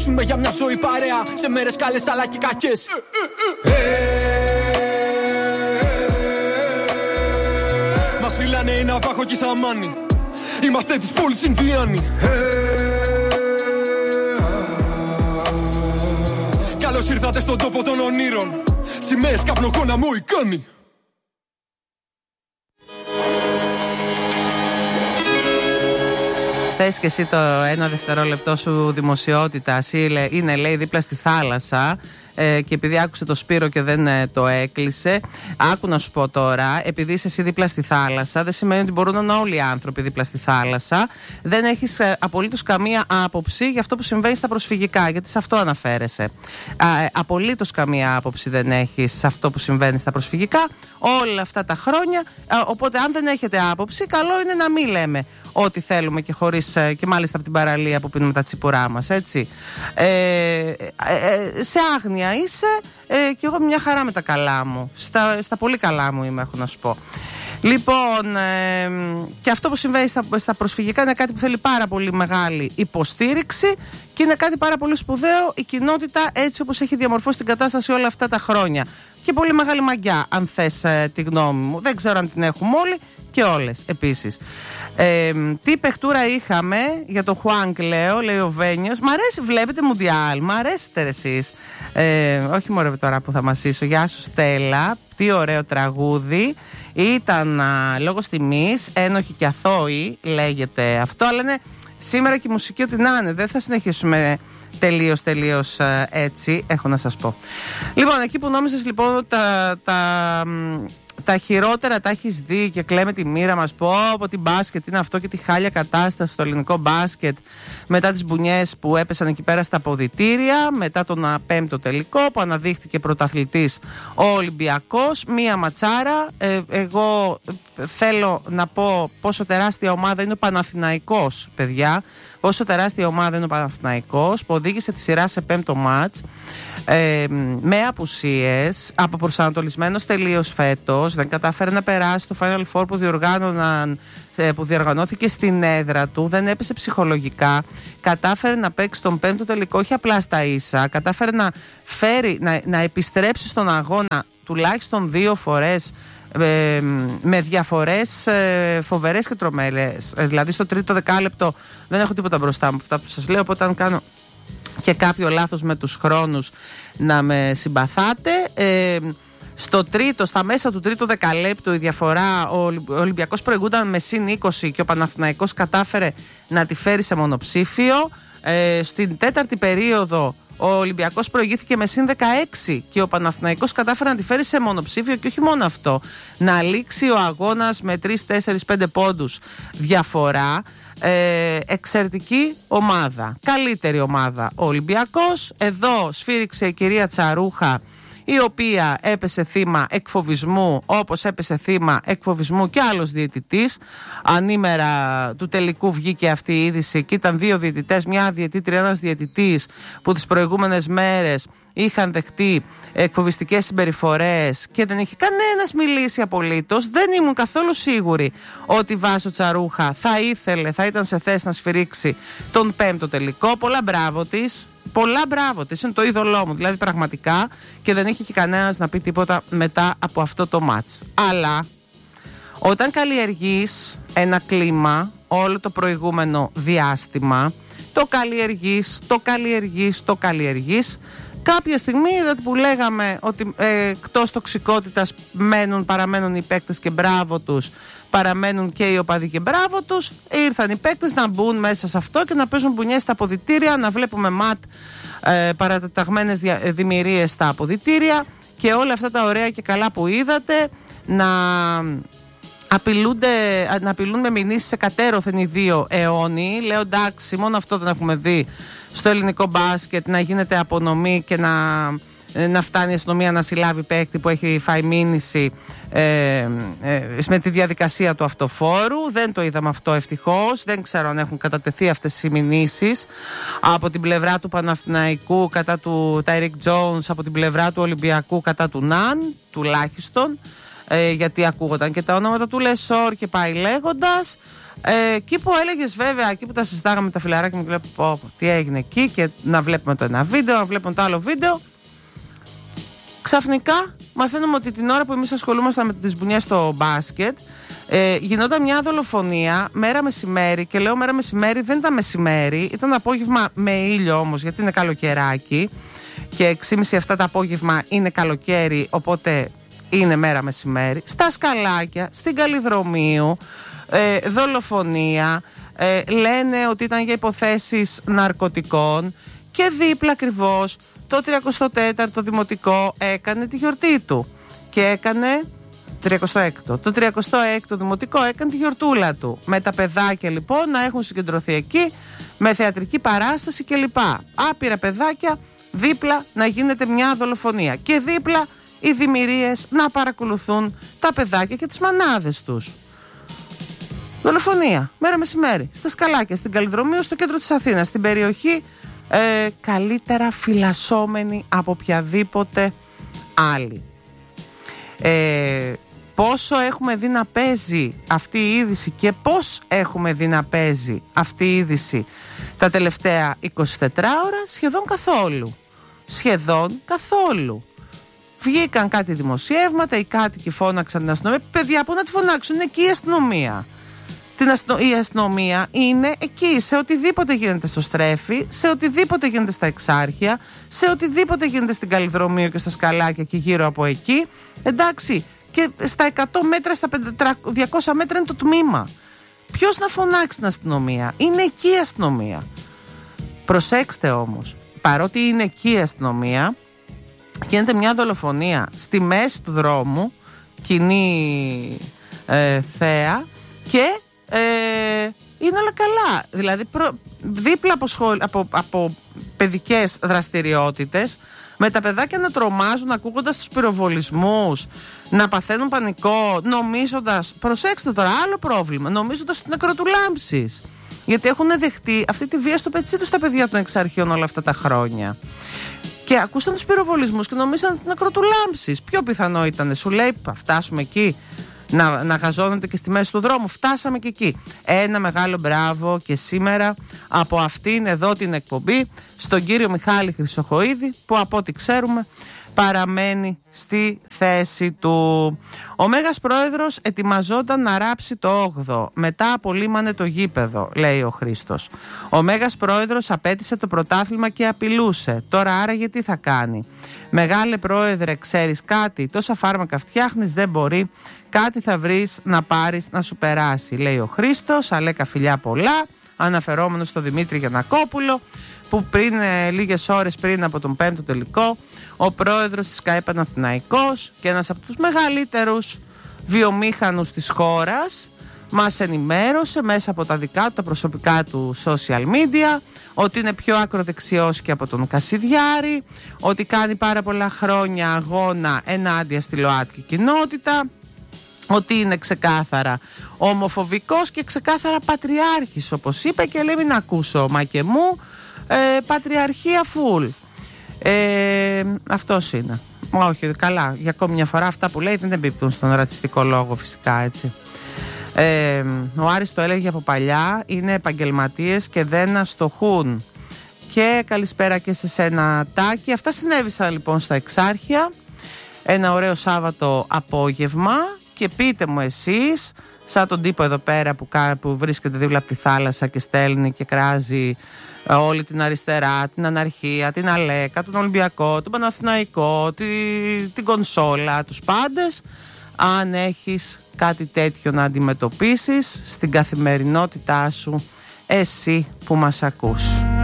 ζήσουμε για μια ζωή παρέα. Σε μέρες καλές αλλά και κακές. Μας φυλάνε ένα βάχο κι σαμάνι. Είμαστε της πόλης Ινδιάνοι. Καλώς ήρθατε στον τόπο των ονείρων. Σημαίες καπνογόνα μου εικόνη. Θες και εσύ το ένα δευτερόλεπτό σου δημοσιότητας είναι λέει δίπλα στη θάλασσα και επειδή άκουσε το Σπύρο και δεν το έκλεισε, άκου να σου πω τώρα, επειδή είσαι εσύ δίπλα στη θάλασσα δεν σημαίνει ότι μπορούν να είναι όλοι οι άνθρωποι δίπλα στη θάλασσα. Δεν έχεις απολύτως καμία άποψη για αυτό που συμβαίνει στα προσφυγικά, γιατί σε αυτό αναφέρεσαι. Απολύτως καμία άποψη δεν έχεις σε αυτό που συμβαίνει στα προσφυγικά όλα αυτά τα χρόνια, οπότε αν δεν έχετε άποψη καλό είναι να μην λέμε ό,τι θέλουμε και χωρίς, και μάλιστα από την παραλία που πίνουμε τα τσιπουρά μας, έτσι. Σε άγνοια είσαι και εγώ μια χαρά με τα καλά μου. Στα πολύ καλά μου είμαι, έχω να σου πω. Λοιπόν, και αυτό που συμβαίνει στα προσφυγικά είναι κάτι που θέλει πάρα πολύ μεγάλη υποστήριξη και είναι κάτι πάρα πολύ σπουδαίο η κοινότητα έτσι όπως έχει διαμορφώσει την κατάσταση όλα αυτά τα χρόνια. Και πολύ μεγάλη μαγιά, αν θες τη γνώμη μου. Δεν ξέρω αν την έχουμε όλοι και όλες επίσης. Τι παιχτούρα είχαμε για το Χουάνκ, λέει ο Βένιος. Μ' αρέσει, βλέπετε Μουντιάλ, μ' αρέσετε εσείς. Όχι μωρέ τώρα που θα μασίσω. Γεια σου Στέλλα, τι ωραίο τραγούδι. Ήταν λόγος τιμής, ένοχοι και αθώοι λέγεται αυτό, αλλά είναι σήμερα και η μουσική ό,τι να είναι. Δεν θα συνεχίσουμε τελείως έτσι, έχω να σας πω. Λοιπόν, εκεί που νόμιζες λοιπόν τα χειρότερα τα έχεις δει και κλαίμε τη μοίρα μας. Πω από την μπάσκετ είναι αυτό και τη χάλια κατάσταση στο ελληνικό μπάσκετ μετά τις μπουνιές που έπεσαν εκεί πέρα στα αποδυτήρια, μετά τον πέμπτο τελικό που αναδείχθηκε πρωταθλητής ο Ολυμπιακός. Μία ματσάρα. Εγώ θέλω να πω πόσο τεράστια ομάδα είναι ο Παναθηναϊκός, παιδιά. Πόσο τεράστια ομάδα είναι ο Παναθηναϊκός που οδήγησε τη σειρά σε πέμπτο μάτς με απουσίες, αποπροσανατολισμένος τελείως φέτος. Δεν κατάφερε να περάσει το Final Four που διοργανώθηκε στην έδρα του. Δεν έπεσε ψυχολογικά. Κατάφερε να παίξει τον πέμπτο τελικό όχι απλά στα ίσα. Κατάφερε να επιστρέψει στον αγώνα τουλάχιστον 2 φορές με διαφορές φοβερές και τρομερές. Δηλαδή στο τρίτο δεκάλεπτο δεν έχω τίποτα μπροστά μου αυτά που σας λέω, οπότε αν κάνω και κάποιο λάθος με τους χρόνους να με συμπαθάτε. Στα μέσα του τρίτου δεκαλέπτου η διαφορά, ο Ολυμπιακός προηγούνταν με συν 20 και ο Παναθηναϊκός κατάφερε να τη φέρει σε μονοψήφιο. Στην τέταρτη περίοδο ο Ολυμπιακός προηγήθηκε με συν 16 και ο Παναθηναϊκός κατάφερε να τη φέρει σε μονοψήφιο και όχι μόνο αυτό, να λήξει ο αγώνας με 3, 4, 5 πόντους διαφορά. Εξαιρετική ομάδα, καλύτερη ομάδα ο Ολυμπιακός. Εδώ σφύριξε η κυρία Τσαρούχα, η οποία έπεσε θύμα εκφοβισμού, όπως έπεσε θύμα εκφοβισμού και άλλος διαιτητής. Ανήμερα του τελικού βγήκε αυτή η είδηση και ήταν 2 διαιτητές, μια διαιτήτρια, ένας διαιτητής που τις προηγούμενες μέρες είχαν δεχτεί εκφοβιστικές συμπεριφορές και δεν είχε κανένας μιλήσει απολύτως. Δεν ήμουν καθόλου σίγουρη ότι η Βάσο Τσαρούχα θα ήταν σε θέση να σφυρίξει τον πέμπτο τελικό. Πολλά μπράβο της. Πολλά μπράβο της, είναι το είδωλό μου, δηλαδή πραγματικά, και δεν είχε και κανένας να πει τίποτα μετά από αυτό το μάτς. Αλλά όταν καλλιεργείς ένα κλίμα όλο το προηγούμενο διάστημα, το καλλιεργείς, κάποια στιγμή είδατε που λέγαμε ότι εκτός τοξικότητας παραμένουν οι παίκτες και μπράβο τους, παραμένουν και οι οπαδοί και μπράβο τους. Ήρθαν οι παίκτες να μπουν μέσα σε αυτό και να παίζουν μπουνιές στα αποδυτήρια, να βλέπουμε παρατεταγμένες δημιουργίες στα αποδυτήρια και όλα αυτά τα ωραία και καλά που είδατε να απειλούν με μηνύσεις σε κατέρωθεν οι δύο αιώνιοι. Λέω εντάξει, μόνο αυτό δεν έχουμε δει στο ελληνικό μπάσκετ, να γίνεται απονομή και να φτάνει η αστυνομία να συλλάβει παίκτη που έχει φάει μήνυση με τη διαδικασία του αυτοφόρου. Δεν το είδαμε αυτό ευτυχώς. Δεν ξέρω αν έχουν κατατεθεί αυτές οι μηνύσεις από την πλευρά του Παναθηναϊκού κατά του Τάιρικ Τζόουνς, από την πλευρά του Ολυμπιακού κατά του Ναν, τουλάχιστον. γιατί ακούγονταν και τα ονόματα του Λεσόρ και πάει λέγοντας. Εκεί που έλεγες βέβαια, εκεί που τα συζητάγαμε με τα φιλαράκια μου και λέω τι έγινε εκεί, και να βλέπουμε το ένα βίντεο, να βλέπουμε το άλλο βίντεο, ξαφνικά μαθαίνουμε ότι την ώρα που εμείς ασχολούμασταν με τις μπουνιές στο μπάσκετ, γινόταν μια δολοφονία μέρα μεσημέρι. Και λέω μέρα μεσημέρι, δεν ήταν μεσημέρι, ήταν απόγευμα με ήλιο όμως, γιατί είναι καλοκαιράκι και 6.30-7 το απόγευμα είναι καλοκαίρι, οπότε είναι μέρα μεσημέρι. Στα Σκαλάκια, στην Καλλιδρομίου, δολοφονία, λένε ότι ήταν για υποθέσεις ναρκωτικών, και δίπλα ακριβώς το 34ο Δημοτικό έκανε τη γιορτή του και έκανε 36ο. Το 36ο Δημοτικό έκανε τη γιορτούλα του, με τα παιδάκια λοιπόν να έχουν συγκεντρωθεί εκεί, με θεατρική παράσταση κλπ. Άπειρα παιδάκια, δίπλα να γίνεται μια δολοφονία και δίπλα οι δημιουργίες να παρακολουθούν τα παιδάκια και τις μανάδες τους. Δολοφονία, μέρα μεσημέρι, στα Σκαλάκια, στην Καλλιδρομίου, στο κέντρο της Αθήνας, στην περιοχή καλύτερα φυλασσόμενη από οποιαδήποτε άλλη. Πόσο έχουμε δει να παίζει αυτή η είδηση και πώς έχουμε δει να παίζει αυτή η είδηση τα τελευταία 24 ώρα? Σχεδόν καθόλου. Βγήκαν κάτι δημοσιεύματα, οι κάτοικοι φώναξαν την αστυνομία. Παιδιά, πού να τη φωνάξουν, είναι εκεί η αστυνομία. Η αστυνομία είναι εκεί σε οτιδήποτε γίνεται στο Στρέφι, σε οτιδήποτε γίνεται στα Εξάρχεια, σε οτιδήποτε γίνεται στην Καλλιδρομίου και στα Σκαλάκια και γύρω από εκεί. Εντάξει, και στα 100 μέτρα, στα 200 μέτρα είναι το τμήμα. Ποιος να φωνάξει την αστυνομία? Είναι εκεί η αστυνομία. Προσέξτε όμως, παρότι είναι εκεί η αστυνομία, γίνεται μια δολοφονία στη μέση του δρόμου, κοινή θέα, και είναι όλα καλά. Δηλαδή δίπλα από παιδικές δραστηριότητες, με τα παιδάκια να τρομάζουν ακούγοντας τους πυροβολισμούς, να παθαίνουν πανικό, νομίζοντας, προσέξτε τώρα, άλλο πρόβλημα, νομίζοντας ότι είναι νεκροτουλάμψεις. Γιατί έχουν δεχτεί αυτή τη βία στο πετσί τους τα παιδιά των Εξαρχείων όλα αυτά τα χρόνια. Και ακούσαν τους πυροβολισμούς και νομίζαν ότι είναι νεκροτουλάμψεις. Πιο πιθανό ήταν, σου λέει, φτάσουμε εκεί, να γαζώνονται και στη μέση του δρόμου. Φτάσαμε και εκεί. Ένα μεγάλο μπράβο και σήμερα από αυτήν εδώ την εκπομπή στον κύριο Μιχάλη Χρυσοχοΐδη, που από ό,τι ξέρουμε παραμένει στη θέση του. Ο Μέγας Πρόεδρος ετοιμαζόταν να ράψει το 8ο. Μετά απολύμανε το γήπεδο, λέει ο Χρήστος. Ο Μέγας Πρόεδρος απέτησε το πρωτάθλημα και απειλούσε. Τώρα άραγε τι θα κάνει? Μεγάλε Πρόεδρε, ξέρεις κάτι? Τόσα φάρμακα φτιάχνεις, δεν μπορεί. Κάτι θα βρεις να πάρεις να σου περάσει, λέει ο Χρήστος. Αλέκα φιλιά πολλά, αναφερόμενος στο Δημήτρη Γιαννακόπουλο, που πριν λίγες ώρες πριν από τον 5ο τελικό, ο πρόεδρος της ΚΑΕ Παναθηναϊκός και ένας από τους μεγαλύτερους βιομήχανους της χώρας μας ενημέρωσε μέσα από τα δικά του, τα προσωπικά του social media, ότι είναι πιο ακροδεξιός και από τον Κασιδιάρη, ότι κάνει πάρα πολλά χρόνια αγώνα ενάντια στη ΛΟΑΤΚΙ κοινότητα, ότι είναι ξεκάθαρα ομοφοβικός και ξεκάθαρα πατριάρχης, όπως είπε, και λέει μην ακούσω μα και μου, πατριαρχία full. Αυτός είναι. Όχι, καλά, για ακόμη μια φορά αυτά που λέει δεν εμπίπτουν στον ρατσιστικό λόγο, φυσικά, έτσι. Ο Άρης το έλεγε από παλιά, είναι επαγγελματίες και δεν αστοχούν. Και καλησπέρα και σε σένα, Τάκη. Αυτά συνέβησαν λοιπόν στα Εξάρχεια. Ένα ωραίο Σάββατο απόγευμα. Και πείτε μου εσείς, σαν τον τύπο εδώ πέρα που βρίσκεται δίπλα από τη θάλασσα και στέλνει και κράζει όλη την αριστερά, την αναρχία, την Αλέκα, τον Ολυμπιακό, τον Παναθηναϊκό, την κονσόλα, τους πάντες, αν έχεις κάτι τέτοιο να αντιμετωπίσεις στην καθημερινότητά σου, εσύ που μας ακούς.